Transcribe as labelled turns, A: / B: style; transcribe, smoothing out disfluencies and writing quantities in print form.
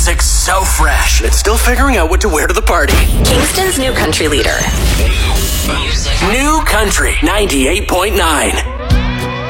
A: music so fresh. It's still figuring out what to wear to the party.
B: Kingston's new country leader.
A: New Country 98.9.